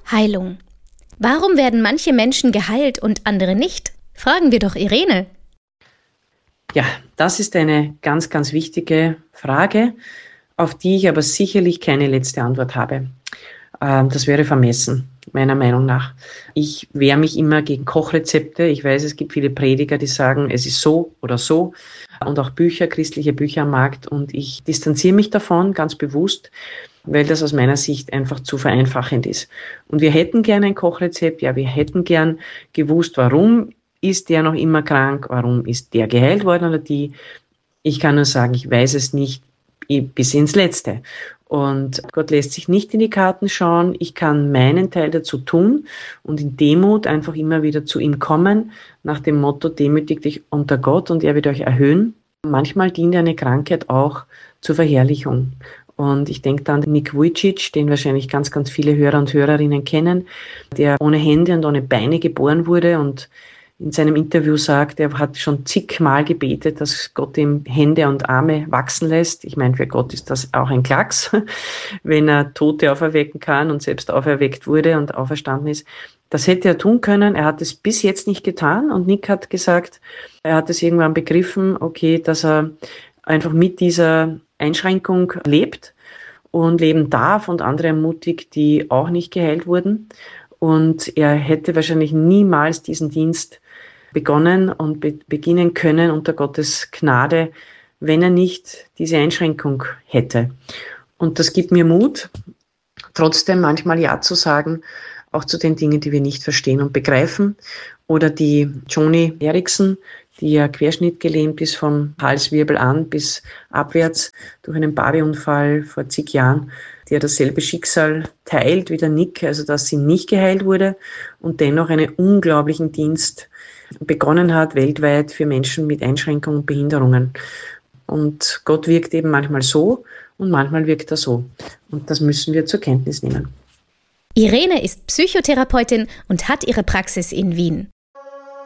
Heilung. Warum werden manche Menschen geheilt und andere nicht? Fragen wir doch Irene. Ja, das ist eine ganz, ganz wichtige Frage, auf die ich aber sicherlich keine letzte Antwort habe. Das wäre vermessen, meiner Meinung nach. Ich wehre mich immer gegen Kochrezepte. Ich weiß, es gibt viele Prediger, die sagen, es ist so oder so. Und auch Bücher, christliche Bücher am Markt. Und ich distanziere mich davon ganz bewusst, weil das aus meiner Sicht einfach zu vereinfachend ist. Und wir hätten gern ein Kochrezept. Ja, wir hätten gern gewusst, warum ist der noch immer krank? Warum ist der geheilt worden oder die? Ich kann nur sagen, ich weiß es nicht bis ins Letzte. Und Gott lässt sich nicht in die Karten schauen. Ich kann meinen Teil dazu tun und in Demut einfach immer wieder zu ihm kommen, nach dem Motto, demütigt dich unter Gott und er wird euch erhöhen. Manchmal dient eine Krankheit auch zur Verherrlichung. Und ich denke dann an Nick Vujicic, den wahrscheinlich ganz, ganz viele Hörer und Hörerinnen kennen, der ohne Hände und ohne Beine geboren wurde und in seinem Interview sagt, er hat schon zigmal gebetet, dass Gott ihm Hände und Arme wachsen lässt. Ich meine, für Gott ist das auch ein Klacks, wenn er Tote auferwecken kann und selbst auferweckt wurde und auferstanden ist. Das hätte er tun können. Er hat es bis jetzt nicht getan. Und Nick hat gesagt, er hat es irgendwann begriffen, okay, dass er einfach mit dieser Einschränkung lebt und leben darf und andere ermutigt, die auch nicht geheilt wurden. Und er hätte wahrscheinlich niemals diesen Dienst begonnen und beginnen können unter Gottes Gnade, wenn er nicht diese Einschränkung hätte. Und das gibt mir Mut, trotzdem manchmal Ja zu sagen, auch zu den Dingen, die wir nicht verstehen und begreifen. Oder die Joni Eareckson, die ja querschnittgelähmt ist vom Halswirbel an bis abwärts durch einen Badeunfall vor zig Jahren, die ja dasselbe Schicksal teilt wie der Nick, also dass sie nicht geheilt wurde und dennoch einen unglaublichen Dienst begonnen hat, weltweit für Menschen mit Einschränkungen und Behinderungen. Und Gott wirkt eben manchmal so und manchmal wirkt er so. Und das müssen wir zur Kenntnis nehmen. Irene ist Psychotherapeutin und hat ihre Praxis in Wien.